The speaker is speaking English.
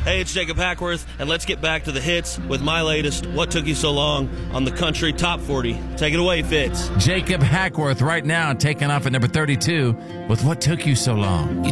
Hey, it's Jacob Hackworth, and let's get back to the hits with my latest What Took You So Long on the Country Top 40. Take it away, Fitz. Jacob Hackworth right now taking off at number 32 with What Took You So Long.